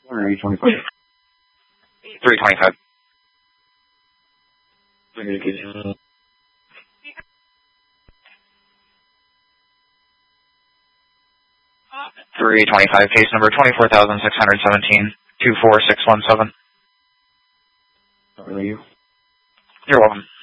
Or 825. 325. Communication. 325, case number 24,617, 24617. Not really you. You're welcome.